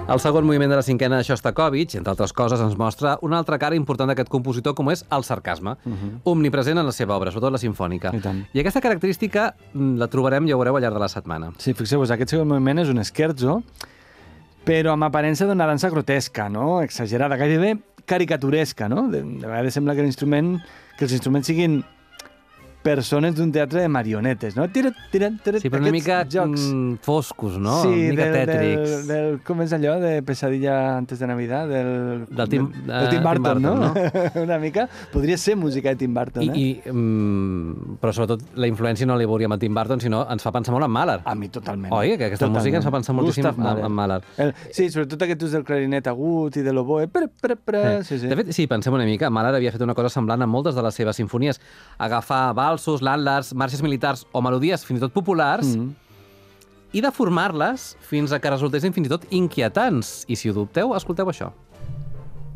El segon moviment de la cinquena de Xostakóvitx, entre altres coses, ens mostra una altra cara important d'aquest compositor, com és el sarcasme, omnipresent en la seva obra, sobretot la simfònica. I aquesta característica la trobarem, ja ho veureu, al llarg de la setmana. Sí, fixeu-vos, aquest segon moviment és un scherzo, però amb aparença d'una dansa grotesca, no? Exagerada, gairebé caricaturesca, no? De vegades sembla que els instruments siguin persones d'un teatre de marionetes, no? Tiren, sí, però una mica foscos, no? Sí, una mica tètrics. Com és allò de Pesadilla antes de Navidad? Del Tim Burton, Burton, no? Una mica. Podria ser música de Tim Burton, però sobretot la influència no li veuríem a Tim Burton, sinó ens fa pensar molt en Mahler. A mi totalment. Oi? Que aquesta música ens fa pensar moltíssim en Mahler. Sí, sobretot aquest ús del clarinet agut i de l'oboe. Sí. De fet, sí, pensem una mica, Mahler havia fet una cosa semblant a moltes de les seves sinfonies. Agafar valsos, landlars, marxes militars o melodies fins i tot populars i deformar-les fins a que resultessin fins i tot inquietants. I si ho dubteu, escolteu això.